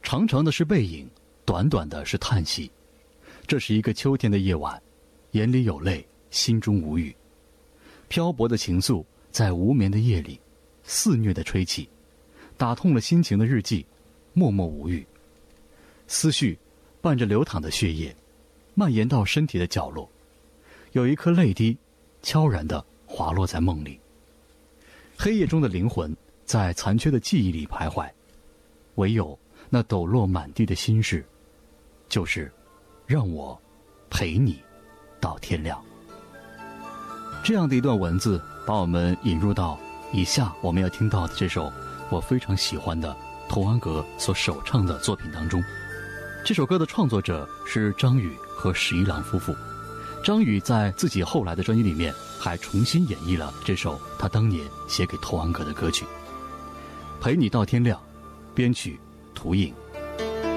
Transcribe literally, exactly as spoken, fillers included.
长长的是背影，短短的是叹息。这是一个秋天的夜晚，眼里有泪，心中无语。漂泊的情愫在无眠的夜里肆虐地吹起，打痛了心情的日记默默无语。思绪伴着流淌的血液蔓延到身体的角落，有一颗泪滴悄然地滑落在梦里。黑夜中的灵魂在残缺的记忆里徘徊，唯有那抖落满地的心事，就是让我陪你到天亮。这样的一段文字把我们引入到以下我们要听到的这首我非常喜欢的童安格所首唱的作品当中。这首歌的创作者是张宇和十一郎夫妇。张宇在自己后来的专辑里面还重新演绎了这首他当年写给童安格的歌曲。陪你到天亮，编曲涂影。